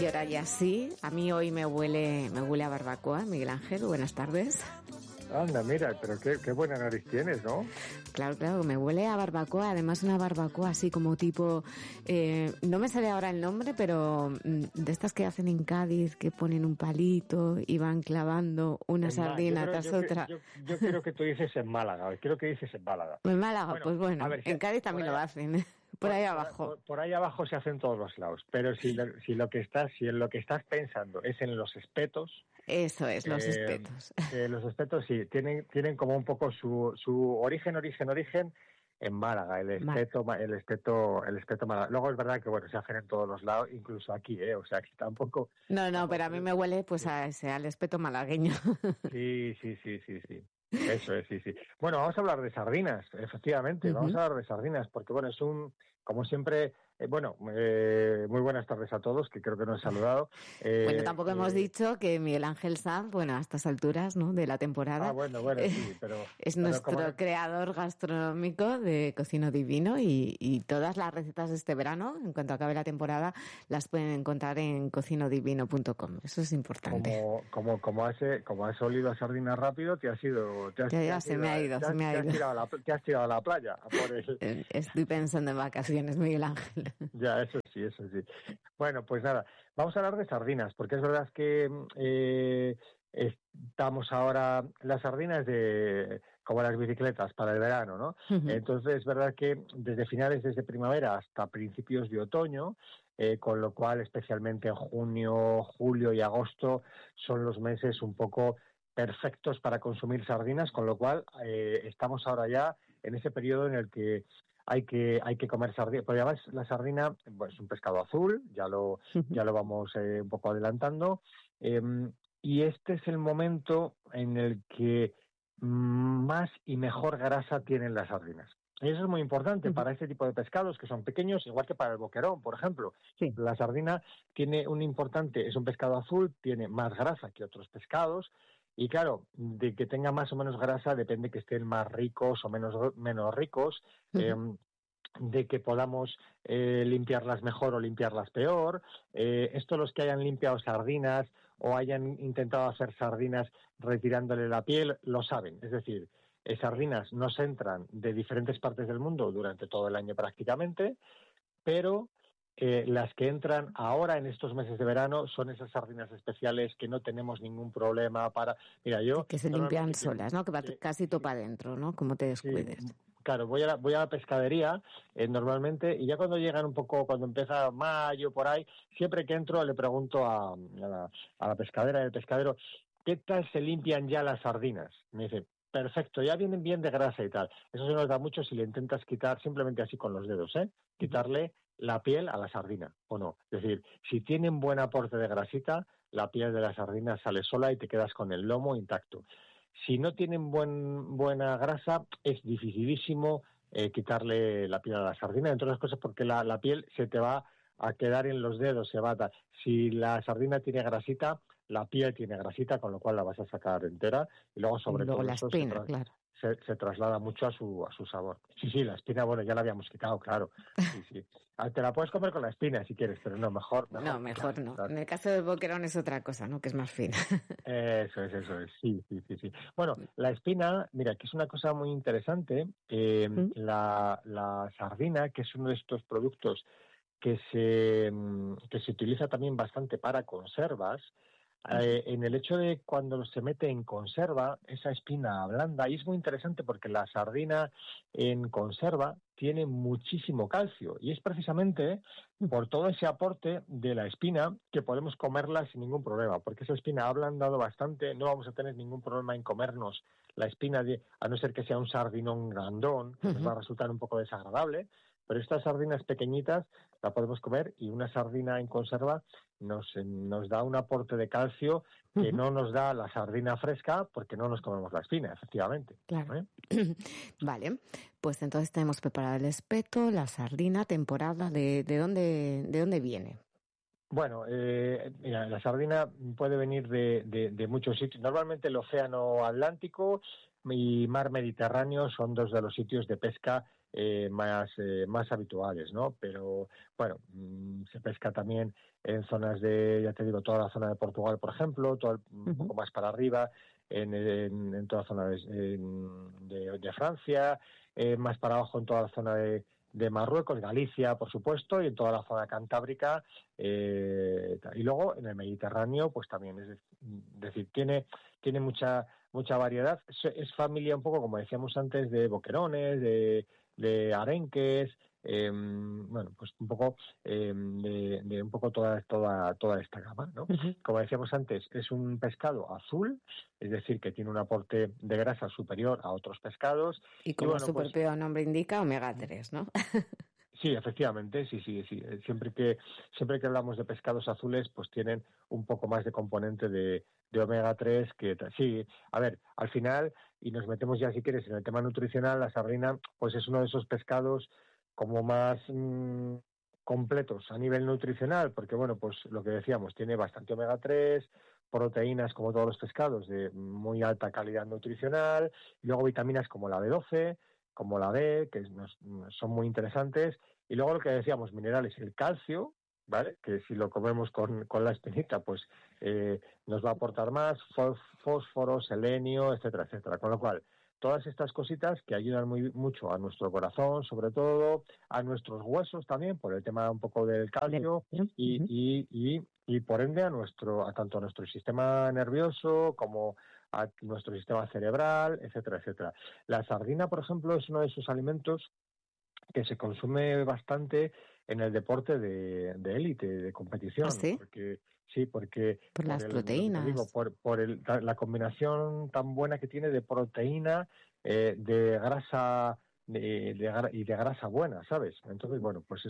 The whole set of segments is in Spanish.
Y ahora ya sí, a mí hoy me huele a barbacoa. Miguel Ángel, buenas tardes. Anda, mira, pero qué buena nariz tienes, ¿no? Claro, me huele a barbacoa, además una barbacoa así como tipo, no me sale ahora el nombre, pero de estas que hacen en Cádiz, que ponen un palito y van clavando una sardina tras otra. Yo creo que tú dices en Málaga, creo que dices en Málaga. En Málaga, pues bueno, en Cádiz también lo hacen, por ahí abajo. Por ahí abajo se hacen todos los lados, pero si en lo que estás pensando es en los espetos. Eso es, los espetos. Los espetos sí, tienen como un poco su origen en Málaga, el espeto Málaga. Luego es verdad que bueno, se hacen en todos los lados, incluso aquí, o sea, aquí tampoco. No, pero a mí me huele pues al espeto malagueño. Sí. Eso es, sí. Bueno, vamos a hablar de sardinas, efectivamente, vamos a hablar de sardinas, porque bueno, como siempre, muy buenas tardes a todos, que creo que no he saludado. Bueno, tampoco hemos dicho que Miguel Ángel Sanz, bueno, a estas alturas, ¿no?, de la temporada, sí, pero es nuestro creador gastronómico de Cocino Divino y todas las recetas de este verano, en cuanto acabe la temporada, las pueden encontrar en cocinodivino.com. Eso es importante. Como has olido a sardinas rápido, te has tirado a la playa. Estoy pensando en vacaciones, Miguel Ángel. Ya, eso sí. Bueno, pues nada, vamos a hablar de sardinas, porque es verdad que estamos ahora, las sardinas como las bicicletas para el verano, ¿no? Uh-huh. Entonces es verdad que desde primavera hasta principios de otoño, con lo cual especialmente en junio, julio y agosto son los meses un poco perfectos para consumir sardinas, con lo cual estamos ahora ya en ese periodo en el que hay que comer sardina, porque además la sardina es un pescado azul, ya lo vamos un poco adelantando, y este es el momento en el que más y mejor grasa tienen las sardinas. Y eso es muy importante para este tipo de pescados que son pequeños, igual que para el boquerón, por ejemplo. Sí. La sardina es un pescado azul, tiene más grasa que otros pescados. Y claro, de que tenga más o menos grasa depende que estén más ricos o menos ricos, de que podamos limpiarlas mejor o limpiarlas peor. Esto los que hayan limpiado sardinas o hayan intentado hacer sardinas retirándole la piel, lo saben. Es decir, sardinas nos entran de diferentes partes del mundo durante todo el año prácticamente, pero las que entran ahora en estos meses de verano son esas sardinas especiales que no tenemos ningún problema para... Mira, que se limpian solas, ¿no? Que va casi topa adentro, ¿no? Como te descuides. Sí, claro, voy a la pescadería normalmente, y ya cuando llegan cuando empieza mayo por ahí, siempre que entro le pregunto a la pescadera y al pescadero, ¿qué tal se limpian ya las sardinas? Me dice, perfecto, ya vienen bien de grasa y tal. Eso se nos da mucho si le intentas quitar simplemente así con los dedos, quitarle la piel a la sardina, o no. Es decir, si tienen buen aporte de grasita, la piel de la sardina sale sola y te quedas con el lomo intacto. Si no tienen buena grasa, es dificilísimo quitarle la piel a la sardina, entre otras cosas porque la piel se te va a quedar en los dedos, se va a dar. Si la sardina tiene grasita, la piel tiene grasita, con lo cual la vas a sacar entera, y luego sobre todo la espina, claro. Se traslada mucho a su sabor. Sí, la espina, bueno, ya la habíamos quitado, claro. Sí. Te la puedes comer con la espina si quieres, pero no, mejor no. Claro. En el caso del boquerón es otra cosa, ¿no? Que es más fina. Eso es. Sí. Bueno, la espina, mira, que es una cosa muy interesante. La sardina, que es uno de estos productos que se utiliza también bastante para conservas, en el hecho de cuando se mete en conserva, esa espina blanda, y es muy interesante porque la sardina en conserva tiene muchísimo calcio, y es precisamente por todo ese aporte de la espina que podemos comerla sin ningún problema, porque esa espina ha ablandado bastante, no vamos a tener ningún problema en comernos la espina, a no ser que sea un sardinón grandón, que nos va a resultar un poco desagradable. Pero estas sardinas pequeñitas la podemos comer, y una sardina en conserva nos da un aporte de calcio que no nos da la sardina fresca, porque no nos comemos la espina, efectivamente. Claro. Vale, pues entonces tenemos preparado el espeto, la sardina, temporada, ¿de dónde viene? Bueno, mira, la sardina puede venir de muchos sitios. Normalmente el océano Atlántico y mar Mediterráneo son dos de los sitios de pesca más habituales, ¿no? Pero bueno, se pesca también en zonas ya te digo, toda la zona de Portugal, por ejemplo, un poco más para arriba, en toda la zona de Francia, más para abajo en toda la zona de Marruecos, Galicia, por supuesto, y en toda la zona cantábrica, y luego en el Mediterráneo, pues también, es decir, tiene mucha variedad. Es familia un poco, como decíamos antes, de boquerones, de arenques, bueno, pues un poco de un poco toda esta gama, ¿no? Ujú. Como decíamos antes, es un pescado azul, es decir, que tiene un aporte de grasa superior a otros pescados. Y Y como bueno, su pues propio nombre indica, omega 3, ¿no? sí, efectivamente, sí. Siempre que hablamos de pescados azules, pues tienen un poco más de componente de omega 3 sí, a ver, al final, y nos metemos ya si quieres en el tema nutricional, la sardina pues es uno de esos pescados como más completos a nivel nutricional, porque bueno, pues lo que decíamos, tiene bastante omega 3, proteínas como todos los pescados de muy alta calidad nutricional, y luego vitaminas como la B12, como la D, que son muy interesantes, y luego lo que decíamos, minerales, el calcio, ¿vale? Que si lo comemos con la espinita, pues nos va a aportar más, fósforo, selenio, etcétera, etcétera. Con lo cual, todas estas cositas que ayudan mucho a nuestro corazón, sobre todo, a nuestros huesos también, por el tema un poco del calcio, Ujú. y por ende tanto a nuestro sistema nervioso como a nuestro sistema cerebral, etcétera, etcétera. La sardina, por ejemplo, es uno de esos alimentos que se consume bastante en el deporte de élite, de ¿Ah, competición, sí? porque Por las lo que te digo, proteínas. la combinación tan buena que tiene de proteína, de grasa y de grasa buena, ¿sabes? Entonces, bueno, pues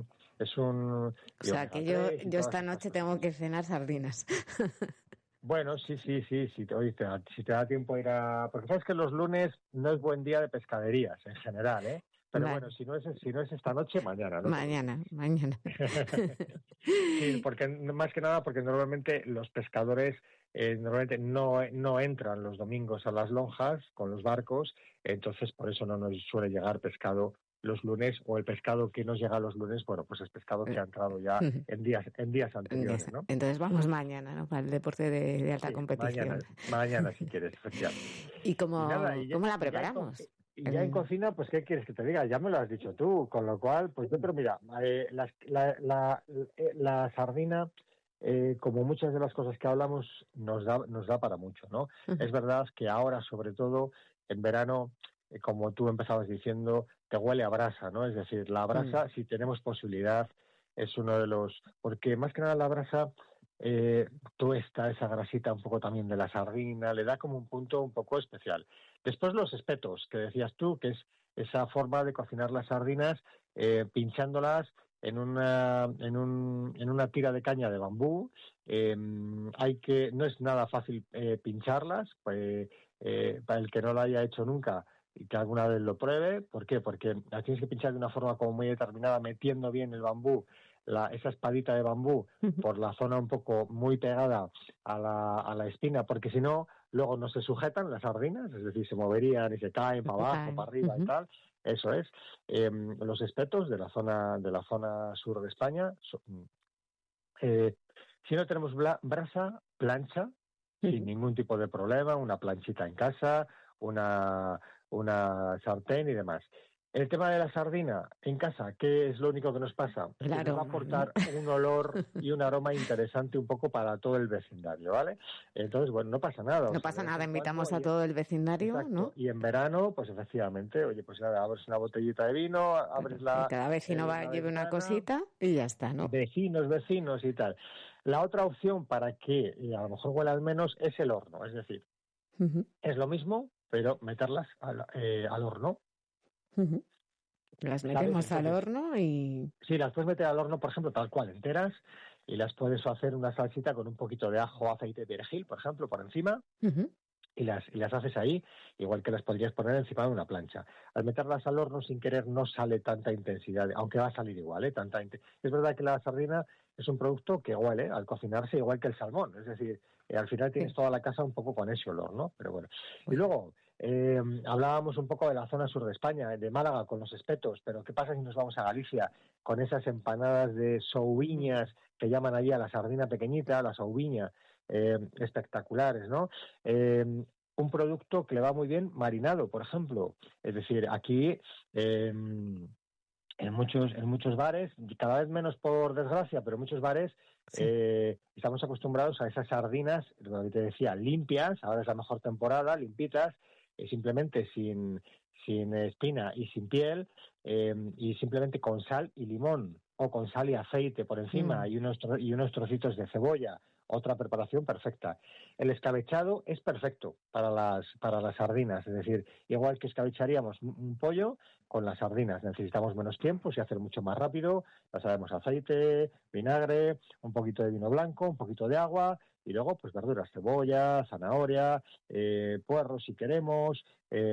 O y sea, omega que yo, 3 y yo todas esta estas noche tengo cositas. que cenar sardinas. Bueno, sí, oye, si te da tiempo a ir porque sabes que los lunes no es buen día de pescaderías en general, ¿eh? Pero bueno, Vale, si no es esta noche, mañana, no te mañana, preocupes. mañana. Sí, porque más que nada porque normalmente los pescadores normalmente no entran los domingos a las lonjas con los barcos, entonces por eso no nos suele llegar pescado los lunes, o el pescado que nos llega los lunes, bueno, pues es pescado que ha entrado ya en días anteriores, ¿no? Entonces vamos mañana, ¿no? Para el deporte de alta Sí, competición. mañana si quieres, efectivamente. ¿Y Y nada, cómo la preparamos? y ya en cocina, pues ¿qué quieres que te diga? Ya me lo has dicho tú, con lo cual, pues yo, pero mira, la sardina, como muchas de las cosas que hablamos, nos da para mucho, ¿no? Ujú. Es verdad que ahora, sobre todo, en verano, como tú empezabas diciendo, te huele a brasa, ¿no? Es decir, la Mm. brasa, si tenemos posibilidad, es uno de los... Porque más que nada la brasa tuesta esa grasita un poco también de la sardina, le da como un punto un poco especial. Después los espetos, que decías tú, que es esa forma de cocinar las sardinas pinchándolas en una tira de caña de bambú. No es nada fácil pincharlas, para el que no lo haya hecho nunca y que alguna vez lo pruebe. ¿Por qué? Porque las tienes que pinchar de una forma como muy determinada, metiendo bien el bambú, esa espadita de bambú, Ujú. por la zona un poco muy pegada a la espina, porque si no, luego no se sujetan las sardinas, es decir, se moverían y se caen para Se abajo, caen. para arriba y Ujú. tal. Eso es. Los espetos de la zona sur de España, eh, si no tenemos brasa, plancha, sin Ujú. ningún tipo de problema, una planchita en casa, una, una sartén y demás. El tema de la sardina en casa, ¿qué es lo único que nos pasa? El Que nos va a aroma, ¿no? aportar un olor y un aroma interesante un poco para todo el vecindario, ¿vale? Entonces, bueno, no pasa nada, o No sea, de pasa vez nada, en cuando, invitamos a todo el vecindario, exacto, ¿no? y en verano, pues efectivamente, oye, pues nada, abres una botellita de vino, abres Claro, y cada vecino la lleve una ventana, cosita y ya está, ¿no? vecinos y tal. La otra opción para que a lo mejor huela al menos es el horno, es decir, Ujú. es lo mismo, pero meterlas al horno, Ujú. Las ¿sabes? metemos al Entonces, horno y... si las puedes meter al horno, por ejemplo, tal cual, enteras, y las puedes hacer una salsita con un poquito de ajo, aceite de perejil, por ejemplo, por encima, Ujú. y las haces ahí, igual que las podrías poner encima de una plancha. Al meterlas al horno sin querer no sale tanta intensidad, aunque va a salir igual, ¿eh? Es verdad que la sardina es un producto que huele al cocinarse igual que el salmón, es decir, al final tienes Sí, toda la casa un poco con ese olor, ¿no? Pero bueno. Y bueno. luego, hablábamos un poco de la zona sur de España, de Málaga, con los espetos, pero ¿qué pasa si nos vamos a Galicia con esas empanadas de souviñas que llaman allí a la sardina pequeñita, la souviña, espectaculares, ¿no? Un producto que le va muy bien marinado, por ejemplo. Es decir, aquí en muchos bares, cada vez menos por desgracia, pero en muchos bares Sí. Estamos acostumbrados a esas sardinas, lo que te decía, limpias, ahora es la mejor temporada, limpitas, simplemente sin espina y sin piel, y simplemente con sal y limón, o con sal y aceite por encima, y unos trocitos de cebolla. Otra preparación perfecta. El escabechado es perfecto para las sardinas, es decir, igual que escabecharíamos un pollo, con las sardinas necesitamos menos tiempo, se hace mucho más rápido, ya sabemos, aceite, vinagre, un poquito de vino blanco, un poquito de agua, y luego pues verduras, cebolla, zanahoria, puerros si queremos,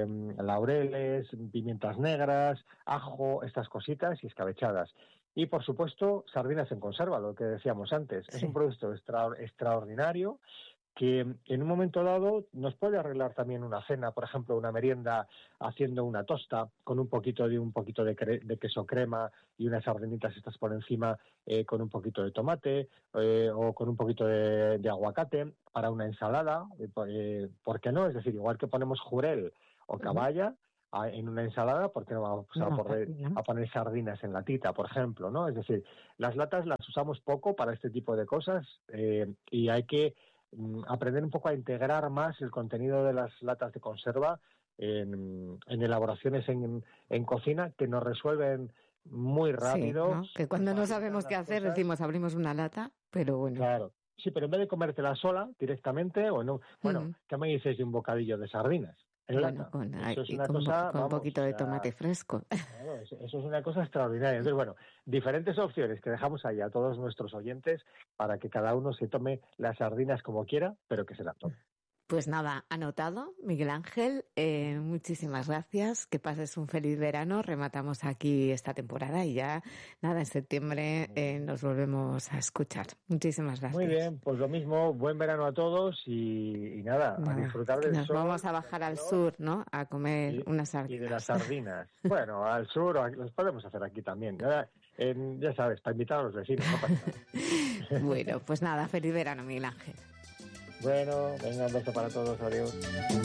laureles, pimientas negras, ajo, estas cositas y escabechadas. Y, por supuesto, sardinas en conserva, lo que decíamos antes. Sí. Es un producto extraordinario que en un momento dado nos puede arreglar también una cena, por ejemplo, una merienda haciendo una tosta con un poquito de queso crema y unas sardinitas estas por encima con un poquito de tomate o con un poquito de aguacate para una ensalada, ¿por qué no? Es decir, igual que ponemos jurel o caballa, en una ensalada, ¿por qué no vamos a poner sardinas en latita, por ejemplo, ¿no? Es decir, las latas las usamos poco para este tipo de cosas y hay que aprender un poco a integrar más el contenido de las latas de conserva en elaboraciones en cocina que nos resuelven muy rápido. Sí, ¿no? Que cuando no sabemos qué hacer decimos abrimos una lata, pero bueno. Claro. Sí, pero en vez de comértela sola directamente, o no, bueno, ¿qué me dices de un bocadillo de sardinas? Bueno, con un poquito de tomate fresco. Claro, eso es una cosa extraordinaria. Entonces, bueno, diferentes opciones que dejamos ahí a todos nuestros oyentes para que cada uno se tome las sardinas como quiera, pero que se las tome. Pues nada, anotado, Miguel Ángel, muchísimas gracias, que pases un feliz verano, rematamos aquí esta temporada y ya, nada, en septiembre nos volvemos a escuchar. Muchísimas gracias. Muy bien, pues lo mismo, buen verano a todos y nada, a disfrutar del sol. Nos vamos a bajar al sur, ¿no?, a comer unas sardinas. Y de las sardinas. Bueno, al sur, los podemos hacer aquí también, ya sabes, para invitar a los vecinos, no pasa nada. Bueno, pues nada, feliz verano, Miguel Ángel. Bueno, venga, un beso para todos, adiós.